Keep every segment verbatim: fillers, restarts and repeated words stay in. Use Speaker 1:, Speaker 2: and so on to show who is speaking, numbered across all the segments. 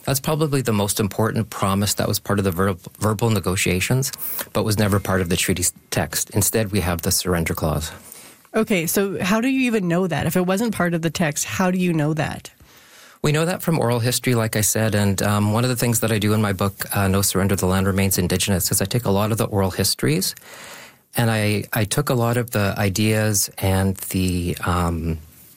Speaker 1: That's probably the most important promise that was part of the ver- verbal negotiations, but was never part of the treaty text. Instead, we have the surrender clause.
Speaker 2: Okay, so how do you even know that? If it wasn't part of the text, how do you know that?
Speaker 1: We know that from oral history, like I said, and um, one of the things that I do in my book, uh, No Surrender, The Land Remains Indigenous, is I take a lot of the oral histories, and I, I took a lot of the ideas and the um,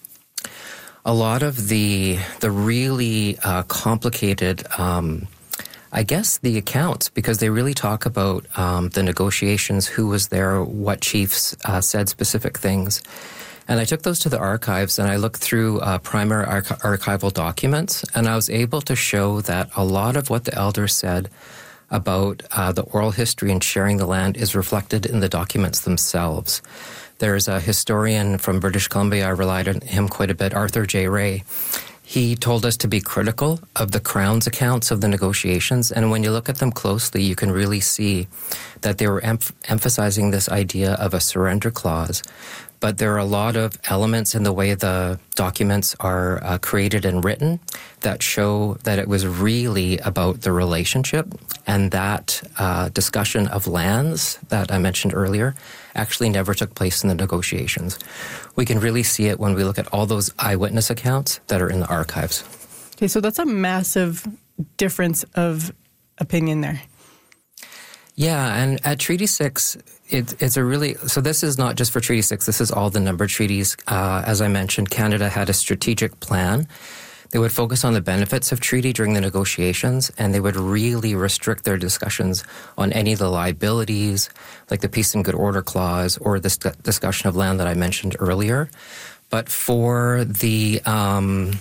Speaker 1: a lot of the the really uh, complicated, um, I guess, the accounts, because they really talk about um, the negotiations, who was there, what chiefs uh, said specific things. And I took those to the archives and I looked through uh, primary arch- archival documents, and I was able to show that a lot of what the elders said about uh, the oral history and sharing the land is reflected in the documents themselves. There's a historian from British Columbia, I relied on him quite a bit, Arthur J. Ray. He told us to be critical of the Crown's accounts of the negotiations, and when you look at them closely, you can really see that they were em- emphasizing this idea of a surrender clause. But there are a lot of elements in the way the documents are uh, created and written that show that it was really about the relationship, and that uh, discussion of lands that I mentioned earlier actually never took place in the negotiations. We can really see it when we look at all those eyewitness accounts that are in the archives.
Speaker 2: Okay, so that's a massive difference of opinion there.
Speaker 1: Yeah, and at Treaty six, it, it's a really, so this is not just for Treaty six, this is all the numbered treaties. Uh, as I mentioned, Canada had a strategic plan. They would focus on the benefits of treaty during the negotiations, and they would really restrict their discussions on any of the liabilities, like the Peace and Good Order Clause or this discussion of land that I mentioned earlier. But for the... Um,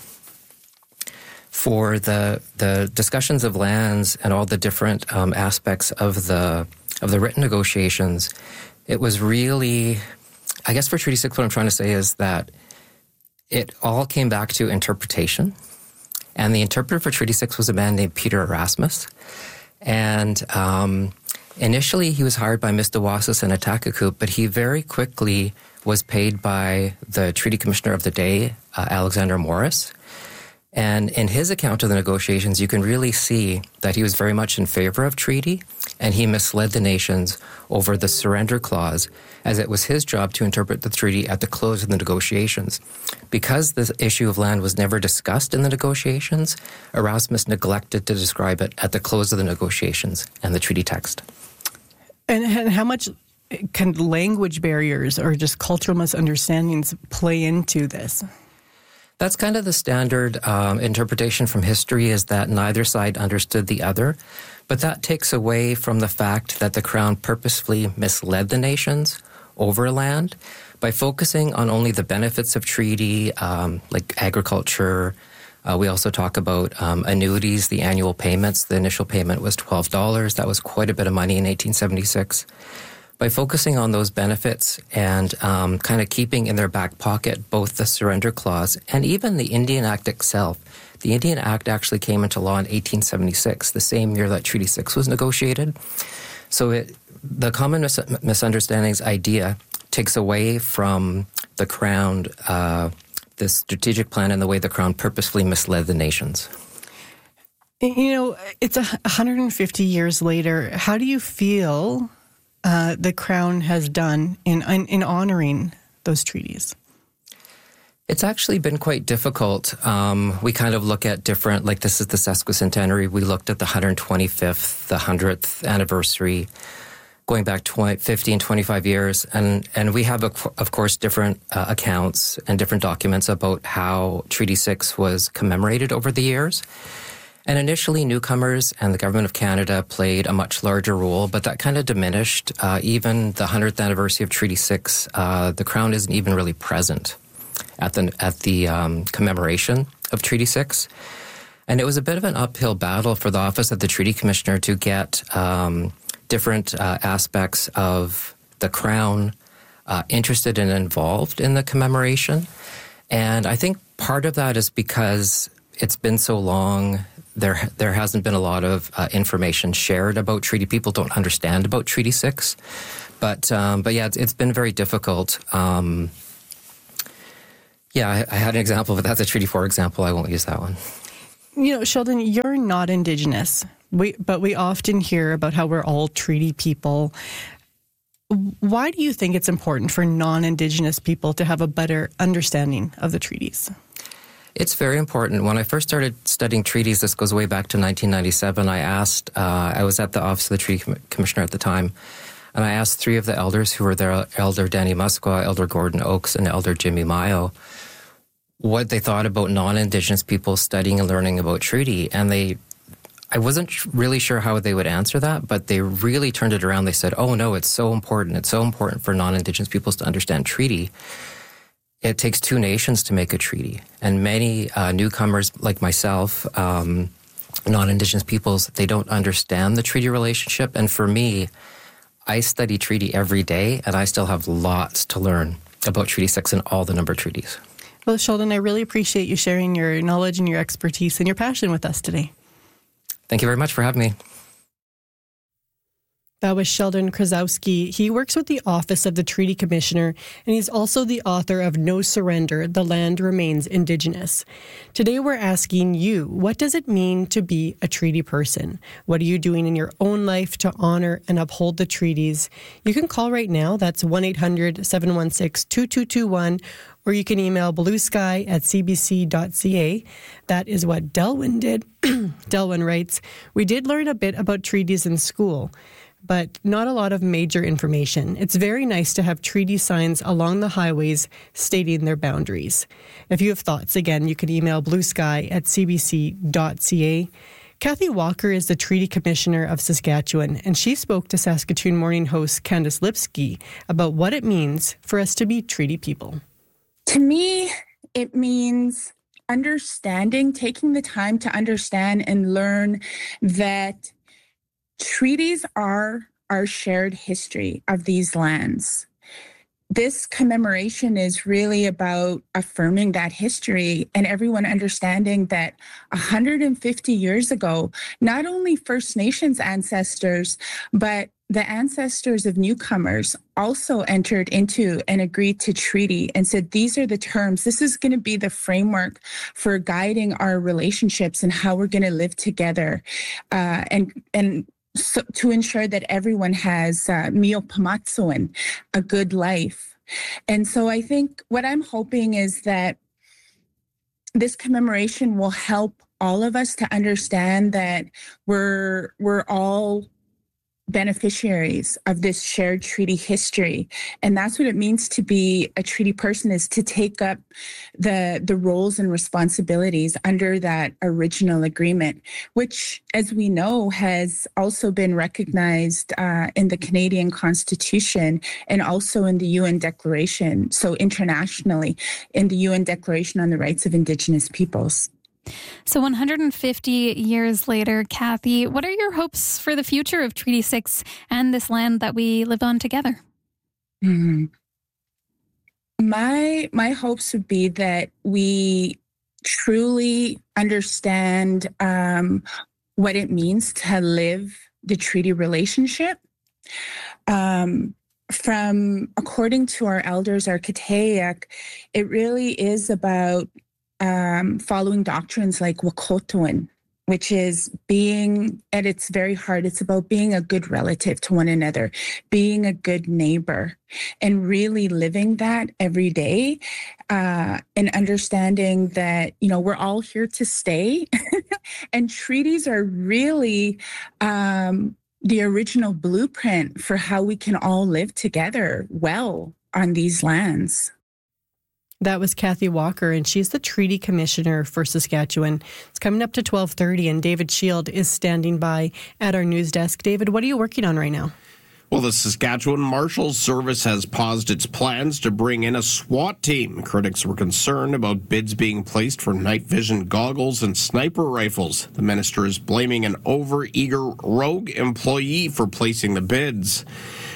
Speaker 1: For the the discussions of lands and all the different um, aspects of the of the written negotiations, it was really, I guess for Treaty six, what I'm trying to say is that it all came back to interpretation. And the interpreter for Treaty six was a man named Peter Erasmus. And um, initially he was hired by Mistawassis and Atakakuk, but he very quickly was paid by the Treaty Commissioner of the day, uh, Alexander Morris. And in his account of the negotiations, you can really see that he was very much in favor of treaty, and he misled the nations over the surrender clause, as it was his job to interpret the treaty at the close of the negotiations. Because the issue of land was never discussed in the negotiations, Erasmus neglected to describe it at the close of the negotiations and the treaty text.
Speaker 2: And, and how much can language barriers or just cultural misunderstandings play into this?
Speaker 1: That's kind of the standard um, interpretation from history, is that neither side understood the other. But that takes away from the fact that the Crown purposefully misled the nations over land by focusing on only the benefits of treaty, um, like agriculture. Uh, we also talk about um, annuities, the annual payments. The initial payment was twelve dollars. That was quite a bit of money in eighteen seventy-six. By focusing on those benefits and um, kind of keeping in their back pocket both the surrender clause and even the Indian Act itself. The Indian Act actually came into law in eighteen seventy-six, the same year that Treaty six was negotiated. So it, the common mis- misunderstandings idea takes away from the Crown, uh, the strategic plan, and the way the Crown purposefully misled the nations.
Speaker 2: You know, it's one hundred fifty years later. How do you feel Uh, the Crown has done in, in in honoring those treaties?
Speaker 1: It's actually been quite difficult. Um, we kind of look at different, like this is the sesquicentenary. We looked at the one hundred twenty-fifth, the one hundredth anniversary, going back twenty, fifty and twenty-five years. And, and we have, of course, different uh, accounts and different documents about how Treaty six was commemorated over the years. And initially, newcomers and the Government of Canada played a much larger role, but that kind of diminished. Uh, even the one hundredth anniversary of Treaty six, uh, the Crown isn't even really present at the at the um, commemoration of Treaty six. And it was a bit of an uphill battle for the Office of the Treaty Commissioner to get um, different uh, aspects of the Crown uh, interested and involved in the commemoration. And I think part of that is because it's been so long. There there hasn't been a lot of uh, information shared about treaty. People don't understand about Treaty six. But, um, but yeah, it's, it's been very difficult. Um, yeah, I, I had an example, but that's a Treaty four example. I won't use that one.
Speaker 2: You know, Sheldon, you're not Indigenous, we, but we often hear about how we're all treaty people. Why do you think it's important for non-Indigenous people to have a better understanding of the treaties?
Speaker 1: It's very important. When I first started studying treaties, this goes way back to nineteen ninety-seven, I asked, uh, I was at the Office of the Treaty Commissioner at the time, and I asked three of the elders who were there, Elder Danny Musqua, Elder Gordon Oakes, and Elder Jimmy Mayo, what they thought about non-Indigenous people studying and learning about treaty. And they, I wasn't really sure how they would answer that, but they really turned it around. They said, oh no, it's so important. It's so important for non-Indigenous peoples to understand treaty. It takes two nations to make a treaty. And many uh, newcomers like myself, um, non-Indigenous peoples, they don't understand the treaty relationship. And for me, I study treaty every day, and I still have lots to learn about Treaty six and all the number treaties.
Speaker 2: Well, Sheldon, I really appreciate you sharing your knowledge and your expertise and your passion with us today.
Speaker 1: Thank you very much for having me.
Speaker 2: That was Sheldon Krasowski. He works with the Office of the Treaty Commissioner, and he's also the author of No Surrender, The Land Remains Indigenous. Today we're asking you, what does it mean to be a treaty person? What are you doing in your own life to honor and uphold the treaties? You can call right now. That's one eight hundred seven one six two two two one, or you can email bluesky at c b c dot c a. That is what Delwyn did. Delwyn writes, we did learn a bit about treaties in school, but not a lot of major information. It's very nice to have treaty signs along the highways stating their boundaries. If you have thoughts, again, you can email bluesky at c b c dot c a. Kathy Walker is the Treaty Commissioner of Saskatchewan, and she spoke to Saskatoon Morning host Candice Lipsky about what it means for us to be treaty people.
Speaker 3: To me, it means understanding, taking the time to understand and learn that treaties are our shared history of these lands. This commemoration is really about affirming that history and everyone understanding that one hundred fifty years ago, not only First Nations ancestors, but the ancestors of newcomers also entered into and agreed to treaty and said, these are the terms. This is going to be the framework for guiding our relationships and how we're going to live together. Uh, and, and, So, to ensure that everyone has uh, mio pamatsuan, a good life. And so I think what I'm hoping is that this commemoration will help all of us to understand that we're we're all beneficiaries of this shared treaty history. And that's what it means to be a treaty person, is to take up the, the roles and responsibilities under that original agreement, which, as we know, has also been recognized uh, in the Canadian Constitution and also in the U N Declaration, so internationally, in the U N Declaration on the Rights of Indigenous Peoples.
Speaker 4: So one hundred fifty years later, Kathy, what are your hopes for the future of Treaty six and this land that we live on together?
Speaker 3: Mm-hmm. My my hopes would be that we truly understand um, what it means to live the treaty relationship. Um, from, according to our elders, our Katayak, it really is about Um, following doctrines like Wahkohtowin, which is being, at its very heart, it's about being a good relative to one another, being a good neighbor, and really living that every day, uh, and understanding that, you know, we're all here to stay. And treaties are really um, the original blueprint for how we can all live together well on these lands.
Speaker 2: That was Kathy Walker, and she's the Treaty Commissioner for Saskatchewan. It's coming up to twelve thirty, and David Shield is standing by at our news desk. David, what are you working on right now?
Speaker 5: Well, the Saskatchewan Marshals Service has paused its plans to bring in a SWAT team. Critics were concerned about bids being placed for night vision goggles and sniper rifles. The minister is blaming an over-eager rogue employee for placing the bids.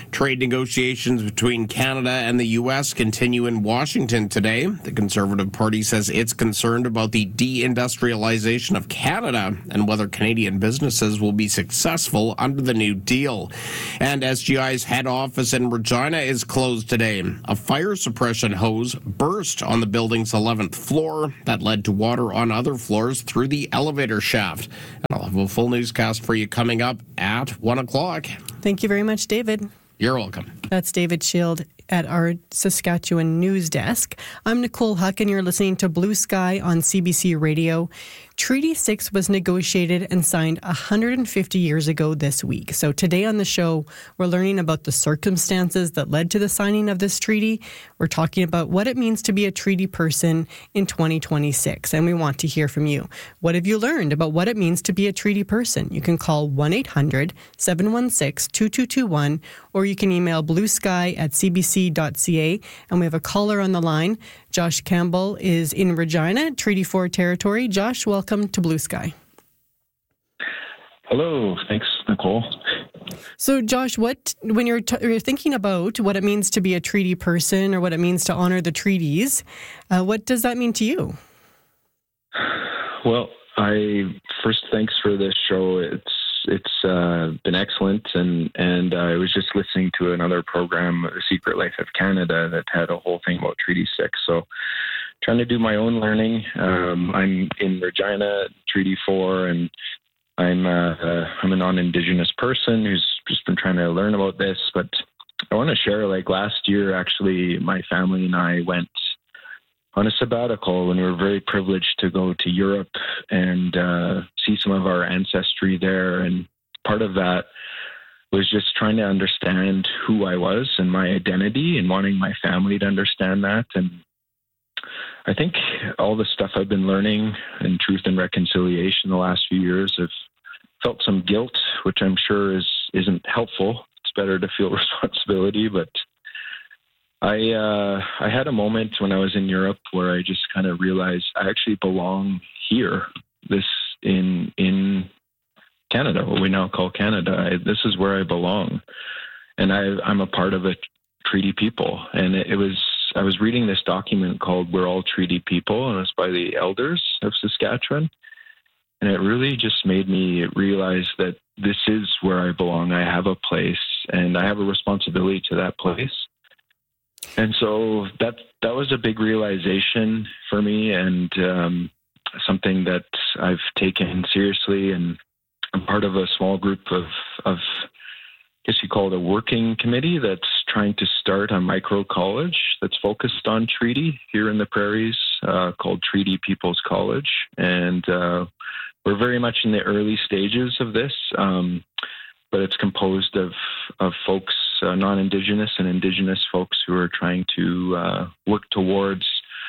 Speaker 5: Trade negotiations between Canada and the U S continue in Washington today. The Conservative Party says it's concerned about the deindustrialization of Canada and whether Canadian businesses will be successful under the new deal. And S G I's head office in Regina is closed today. A fire suppression hose burst on the building's eleventh floor that led to water on other floors through the elevator shaft. And I'll have a full newscast for you coming up at one o'clock.
Speaker 2: Thank you very much, David.
Speaker 5: You're welcome.
Speaker 2: That's David Shield at our Saskatchewan news desk. I'm Nicole Huck, and you're listening to Blue Sky on C B C Radio. Treaty six was negotiated and signed one hundred fifty years ago this week. So today on the show, we're learning about the circumstances that led to the signing of this treaty. We're talking about what it means to be a treaty person in twenty twenty-six, and we want to hear from you. What have you learned about what it means to be a treaty person? You can call one eight hundred seven one six two two two one, or you can email bluesky at c b c dot c a, and we have a caller on the line. Josh Campbell is in Regina, Treaty four territory. Josh, welcome to Blue Sky.
Speaker 6: Hello. Thanks, Nicole.
Speaker 2: So, Josh, what when you're, t- you're thinking about what it means to be a treaty person or what it means to honor the treaties, uh, what does that mean to you?
Speaker 6: Well, I first thanks for this show. It's it's uh, been excellent, and and I was just listening to another program, The Secret Life of Canada, that had a whole thing about Treaty six. So, trying to do my own learning. Um, I'm in Regina, Treaty four, and I'm uh, uh, I'm a non-Indigenous person who's just been trying to learn about this. But I want to share, like last year, actually, my family and I went on a sabbatical, and we were very privileged to go to Europe and uh, see some of our ancestry there. And part of that was just trying to understand who I was and my identity, and wanting my family to understand that. And I think all the stuff I've been learning in Truth and Reconciliation the last few years have felt some guilt, which I'm sure is, isn't helpful. It's better to feel responsibility, but I uh, I had a moment when I was in Europe where I just kind of realized I actually belong here, this in in Canada, what we now call Canada. I, this is where I belong, and I, I'm a part of a treaty people. And it, it was I was reading this document called "We're All Treaty People," and it's by the elders of Saskatchewan, and it really just made me realize that this is where I belong. I have a place, and I have a responsibility to that place. And so that that was a big realization for me, and um, something that I've taken seriously. And I'm part of a small group of, of, I guess you call it a working committee that's trying to start a micro college that's focused on treaty here in the prairies, uh, called Treaty People's College. And uh, we're very much in the early stages of this, um, but it's composed of, of folks, uh, non-Indigenous and Indigenous folks, who are trying to uh, work towards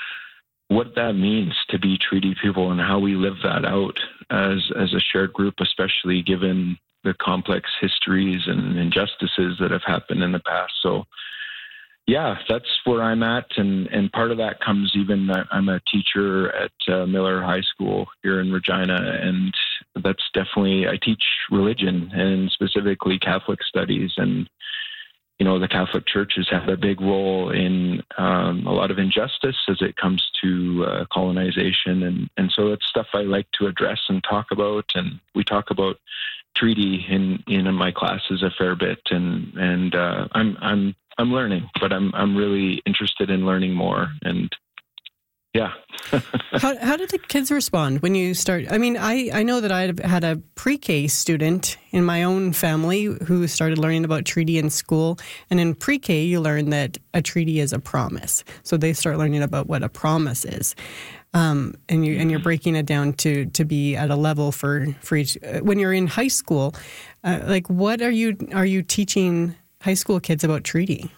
Speaker 6: what that means to be treaty people and how we live that out as as a shared group, especially given the complex histories and injustices that have happened in the past. So, yeah, that's where I'm at. And, and part of that comes even, I'm a teacher at uh, Miller High School here in Regina, and that's definitely, I teach religion and specifically Catholic studies. And, you know, the Catholic Church has had a big role in um, a lot of injustice as it comes to uh, colonization. And, and so it's stuff I like to address and talk about. And we talk about treaty in, in my classes a fair bit. And, and uh, I'm, I'm, I'm learning, but I'm, I'm really interested in learning more. And yeah.
Speaker 2: how, how did the kids respond when you start? I mean, I, I know that I had a pre-K student in my own family who started learning about treaty in school. And in pre-K, you learn that a treaty is a promise. So they start learning about what a promise is. Um, and, you, and you're breaking it down to, to be at a level for, for each. When you're in high school, uh, like what are you are you teaching high school kids about treaty?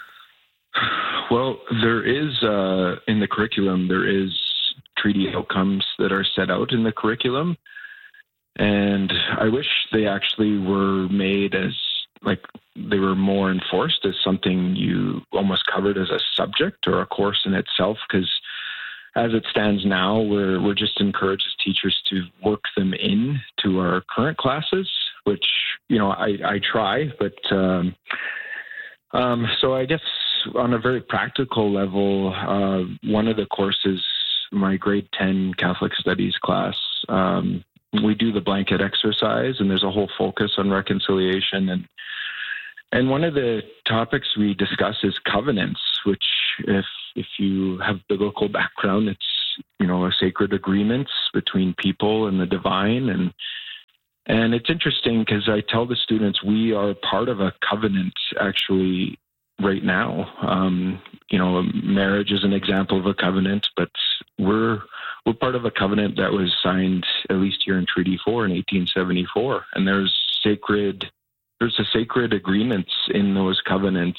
Speaker 6: Well, there is, uh, in the curriculum, there is treaty outcomes that are set out in the curriculum. And I wish they actually were made as, like, they were more enforced as something you almost covered as a subject or a course in itself. Because as it stands now, we're, we're just encouraged as teachers to work them in to our current classes, which, you know, I, I try, but, um, Um, so I guess on a very practical level, uh, one of the courses, my grade ten Catholic Studies class, um, we do the blanket exercise, and there's a whole focus on reconciliation. And and one of the topics we discuss is covenants, which if if you have biblical background, it's, you know, a sacred agreements between people and the divine. And and it's interesting because I tell the students we are part of a covenant actually right now. Um, you know, marriage is an example of a covenant, but we're we're part of a covenant that was signed, at least here in Treaty four in eighteen seventy-four. And there's sacred, there's a sacred agreements in those covenants.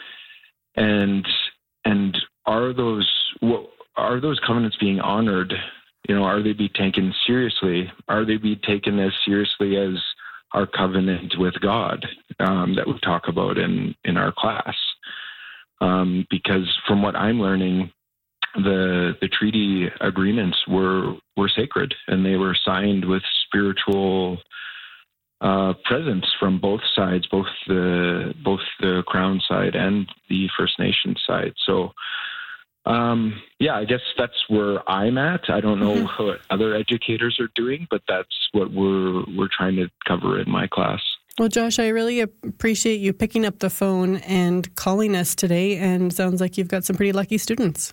Speaker 6: And and are those what are those covenants being honored? You know, are they being taken seriously? Are they being taken as seriously as our covenant with God um, that we talk about in, in our class? Um, because from what I'm learning, the the treaty agreements were were sacred, and they were signed with spiritual uh, presence from both sides, both the both the Crown side and the First Nations side. So, um, yeah, I guess that's where I'm at. I don't know mm-hmm. what other educators are doing, but that's what we're we're trying to cover in my class.
Speaker 2: Well, Josh, I really appreciate you picking up the phone and calling us today, and sounds like you've got some pretty lucky students.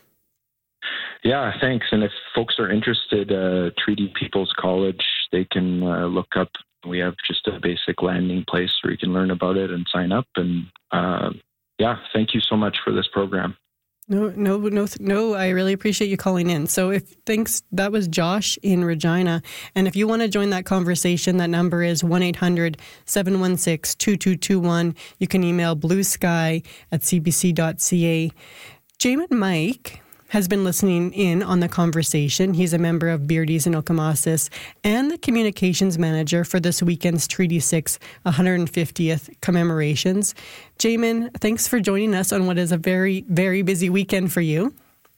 Speaker 6: Yeah, thanks. And if folks are interested, uh, Treaty People's College, they can uh, look up. We have just a basic landing place where you can learn about it and sign up. And uh, yeah, thank you so much for this program.
Speaker 2: No, no, no, no. I really appreciate you calling in. So if thanks, that was Josh in Regina. And if you want to join that conversation, that number is one eight hundred seven one six two two two one. You can email bluesky at c b c dot c a. Jamin Mike has been listening in on the conversation. He's a member of Beardies and Okemasis and the communications manager for this weekend's Treaty six one hundred fiftieth commemorations. Jamin, thanks for joining us on what is a very, very busy weekend for you.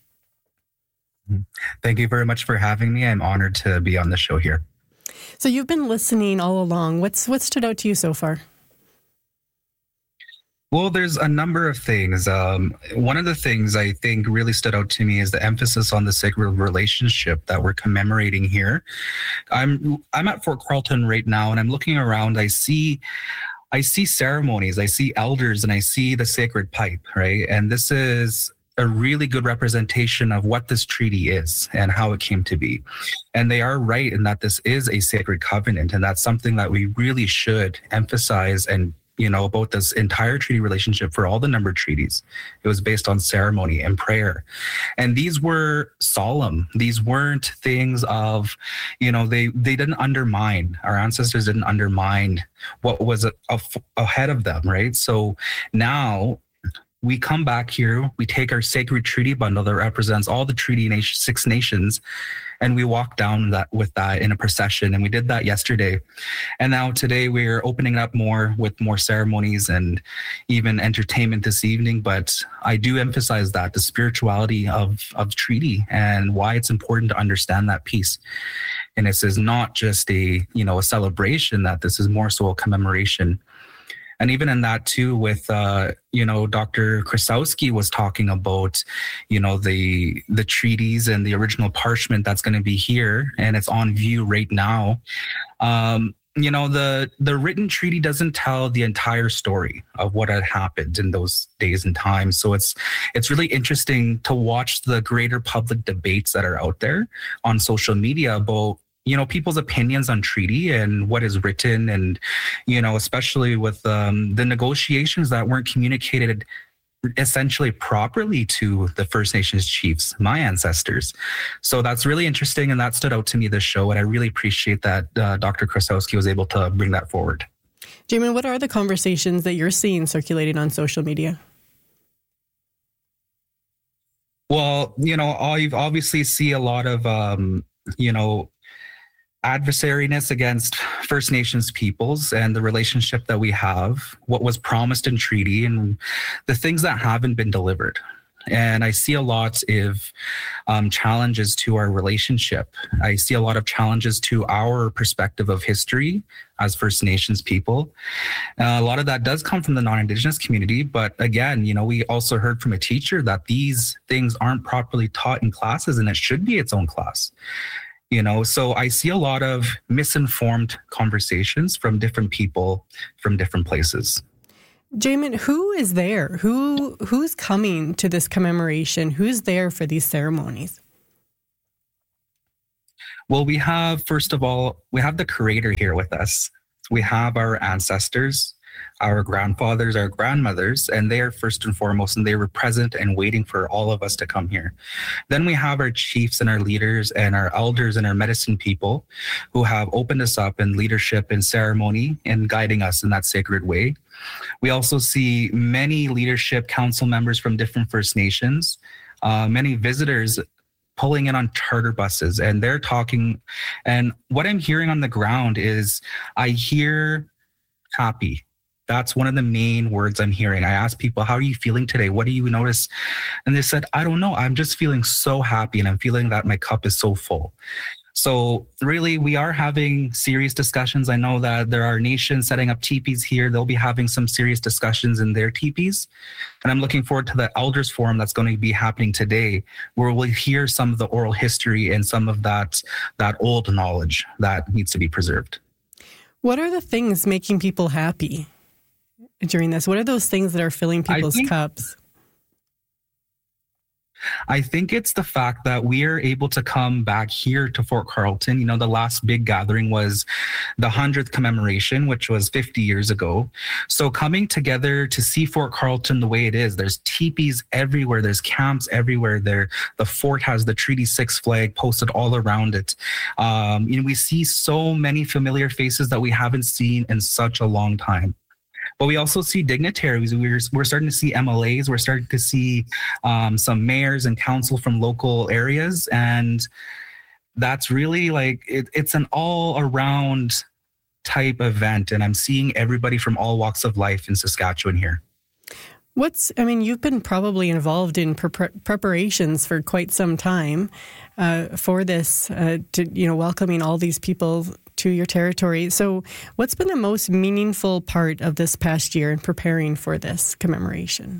Speaker 7: Thank you very much for having me. I'm honored to be on the show here.
Speaker 2: So you've been listening all along. What's what stood out to you so far?
Speaker 7: Well, there's a number of things. Um, one of the things I think really stood out to me is the emphasis on the sacred relationship that we're commemorating here. I'm I'm at Fort Carlton right now, and I'm looking around. I see I see ceremonies, I see elders, and I see the sacred pipe, right? And this is a really good representation of what this treaty is and how it came to be. And they are right in that this is a sacred covenant, and that's something that we really should emphasize and you know, about this entire treaty relationship for all the numbered treaties. It was based on ceremony and prayer. And these were solemn. These weren't things of, you know, they, they didn't undermine, our ancestors didn't undermine what was a, a, ahead of them, right? So now we come back here, we take our sacred treaty bundle that represents all the treaty nation, six nations, and we walk down that with that in a procession. And we did that yesterday. And now today we're opening up more with more ceremonies and even entertainment this evening. But I do emphasize that the spirituality of, of treaty and why it's important to understand that piece. And this is not just a, you know, a celebration, that this is more so a commemoration. And even in that too, with, uh, you know, Doctor Krasowski was talking about, you know, the the treaties and the original parchment that's going to be here, and it's on view right now. Um, you know, the the written treaty doesn't tell the entire story of what had happened in those days and times. So it's it's really interesting to watch the greater public debates that are out there on social media about, you know, people's opinions on treaty and what is written, and, you know, especially with um, the negotiations that weren't communicated essentially properly to the First Nations chiefs, my ancestors. So that's really interesting, and that stood out to me this show, and I really appreciate that uh, Doctor Krasowski was able to bring that forward.
Speaker 2: Jamin, what are the conversations that you're seeing circulating on social media?
Speaker 7: Well, you know, I obviously see a lot of, um, you know, adversariness against First Nations peoples and the relationship that we have, what was promised in treaty, and the things that haven't been delivered. And I see a lot of um, challenges to our relationship. I see a lot of challenges to our perspective of history as First Nations people. Uh, a lot of that does come from the non-Indigenous community. But again, you know, we also heard from a teacher that these things aren't properly taught in classes, and it should be its own class. You know, so I see a lot of misinformed conversations from different people from different places.
Speaker 2: Jamin, who is there? Who who's coming to this commemoration? Who's there for these ceremonies?
Speaker 7: Well, we have, first of all, we have the Creator here with us. We have our ancestors, our grandfathers, our grandmothers, and they are first and foremost, and they were present and waiting for all of us to come here. Then we have our chiefs and our leaders and our elders and our medicine people who have opened us up in leadership and ceremony and guiding us in that sacred way. We also see many leadership council members from different First Nations, uh, many visitors pulling in on charter buses, and they're talking. And what I'm hearing on the ground is I hear happy. That's one of the main words I'm hearing. I ask people, how are you feeling today? What do you notice? And they said, I don't know. I'm just feeling so happy, and I'm feeling that my cup is so full. So really, we are having serious discussions. I know that there are nations setting up teepees here. They'll be having some serious discussions in their teepees. And I'm looking forward to the Elders Forum that's going to be happening today, where we'll hear some of the oral history and some of that, that old knowledge that needs to be preserved.
Speaker 2: What are the things making people happy during this? What are those things that are filling people's
Speaker 7: think-
Speaker 2: cups?
Speaker 7: I think it's the fact that we are able to come back here to Fort Carlton. You know, the last big gathering was the hundredth commemoration, which was fifty years ago. So coming together to see Fort Carlton the way it is, there's teepees everywhere, there's camps everywhere. There, the fort has the Treaty six flag posted all around it. Um, you know, we see so many familiar faces that we haven't seen in such a long time. But we also see dignitaries. We're, we're starting to see M L As. We're starting to see um, some mayors and council from local areas. And that's really like, it, it's an all around type event. And I'm seeing everybody from all walks of life in Saskatchewan here.
Speaker 2: What's, I mean, you've been probably involved in pre- preparations for quite some time uh, for this, uh, to, you know, welcoming all these people to your territory. So what's been the most meaningful part of this past year in preparing for this commemoration?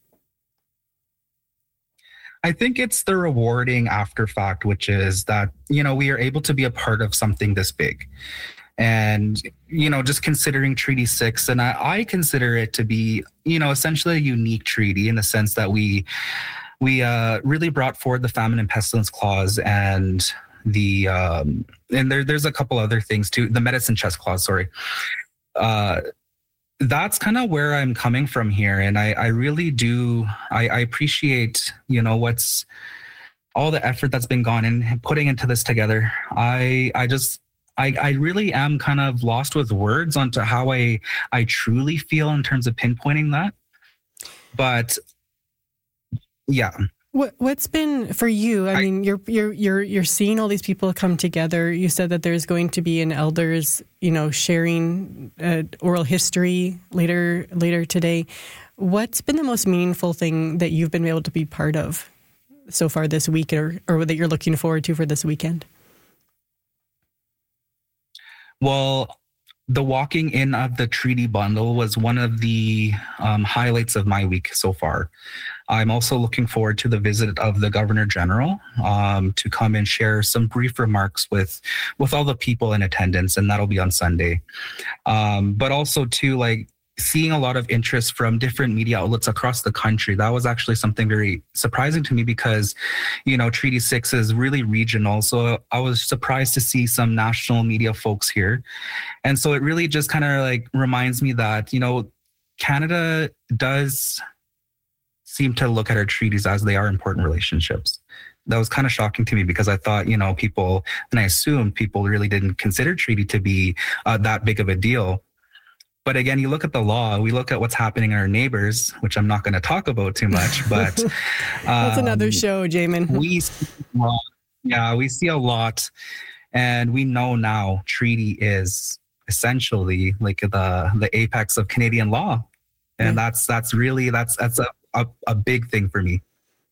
Speaker 7: I think it's the rewarding after fact, which is that, you know, we are able to be a part of something this big. And, you know, just considering Treaty six, and I, I consider it to be, you know, essentially a unique treaty in the sense that we we uh, really brought forward the Famine and Pestilence Clause, and the um, and there there's a couple other things too, the Medicine Chest Clause, sorry. Uh, that's kind of where I'm coming from here, and I, I really do I, I appreciate, you know, what's all the effort that's been gone in putting into this together. I I just. I, I really am kind of lost with words onto how I I truly feel in terms of pinpointing that. But yeah.
Speaker 2: What what's been for you? I, I mean, you're you're you're you're seeing all these people come together. You said that there's going to be an elders, you know, sharing uh, oral history later later today. What's been the most meaningful thing that you've been able to be part of so far this week, or or that you're looking forward to for this weekend?
Speaker 7: Well, the walking in of the treaty bundle was one of the um, highlights of my week so far. I'm also looking forward to the visit of the Governor General um, to come and share some brief remarks with with all the people in attendance, and that'll be on Sunday. Um, but also too, like, seeing a lot of interest from different media outlets across the country. That was actually something very surprising to me because, you know, Treaty six is really regional. So I was surprised to see some national media folks here. And so it really just kind of like reminds me that, you know, Canada does seem to look at our treaties as they are important relationships. That was kind of shocking to me because I thought, you know, people, and I assumed people really didn't consider treaty to be uh, that big of a deal. But again, you look at the law, we look at what's happening in our neighbors, which I'm not going to talk about too much, but um,
Speaker 2: that's another show, Jamin.
Speaker 7: We see a lot, yeah, we see a lot, and we know now treaty is essentially like the the apex of Canadian law, and yeah. that's that's really that's that's a, a a big thing for me.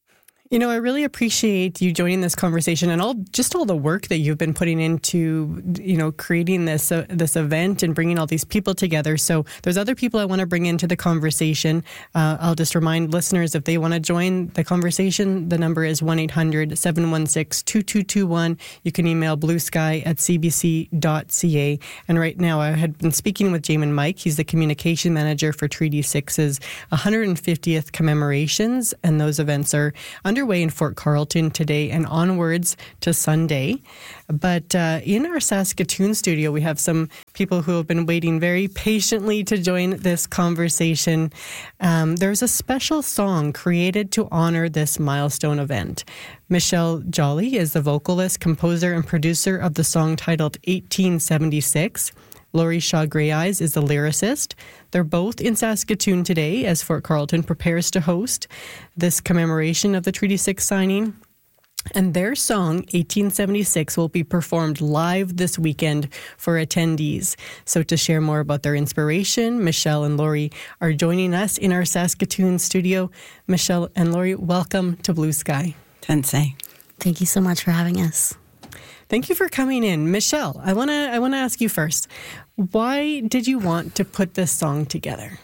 Speaker 2: You know, I really appreciate you joining this conversation and all just all the work that you've been putting into, you know, creating this uh, this event and bringing all these people together. So there's other people I want to bring into the conversation. Uh, I'll just remind listeners, if they want to join the conversation, the number is one eight hundred seven one six two two two one. You can email bluesky at c b c dot c a. And right now I had been speaking with Jamin Mike. He's the communication manager for Treaty six's one hundred fiftieth commemorations, and those events are underway in Fort Carlton today and onwards to Sunday. But uh, in our Saskatoon studio, we have some people who have been waiting very patiently to join this conversation. Um, there's a special song created to honor this milestone event. Michelle Jolly is the vocalist, composer, and producer of the song titled eighteen seventy-six. Laurie Shaw Greyeyes is the lyricist. They're both in Saskatoon today as Fort Carlton prepares to host this commemoration of the Treaty six signing. And their song, eighteen seventy-six, will be performed live this weekend for attendees. So to share more about their inspiration, Michelle and Laurie are joining us in our Saskatoon studio. Michelle and Laurie, welcome to Blue Sky.
Speaker 8: Tensei.
Speaker 9: Thank you so much for having us.
Speaker 2: Thank you for coming in. Michelle, I want to I want to ask you first. Why did you want to put this song together?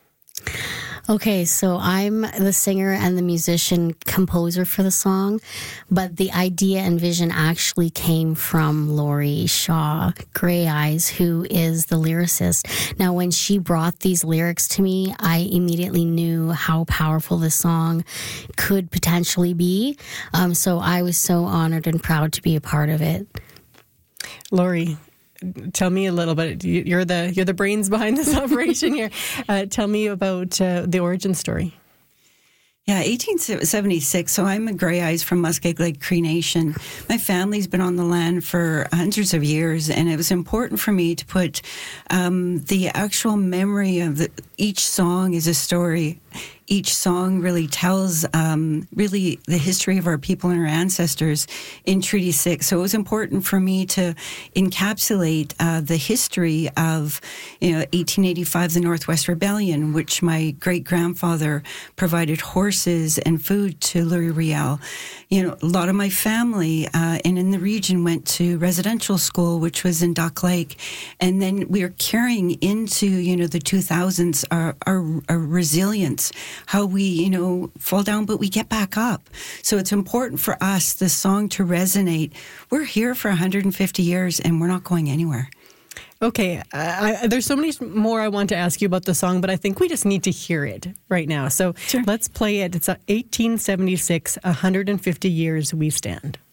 Speaker 9: Okay, so I'm the singer and the musician composer for the song, but the idea and vision actually came from Laurie Shaw Greyeyes, who is the lyricist. Now, when she brought these lyrics to me, I immediately knew how powerful this song could potentially be. Um, so I was so honored and proud to be a part of it.
Speaker 2: Laurie, tell me a little bit. You're the you're the brains behind this operation here. Uh, tell me about uh, the origin story.
Speaker 8: Yeah, eighteen seventy-six. So I'm a Greyeyes from Muskeg Lake Cree Nation. My family's been on the land for hundreds of years, and it was important for me to put um, the actual memory of the, each song is a story. Each song really tells um, really the history of our people and our ancestors in Treaty six. So it was important for me to encapsulate uh, the history of, you know, eighteen eighty-five, the Northwest Rebellion, which my great-grandfather provided horses and food to Louis Riel. You know, a lot of my family uh, and in the region went to residential school, which was in Duck Lake. And then we are carrying into, you know, the two thousands our, our, our resilience, how we, you know, fall down, but we get back up. So it's important for us, this song, to resonate. We're here for one hundred fifty years and we're not going anywhere.
Speaker 2: Okay, I, I, there's so many more I want to ask you about the song, but I think we just need to hear it right now. So
Speaker 8: sure. Let's
Speaker 2: play it. It's eighteen seventy-six, one hundred fifty years we stand.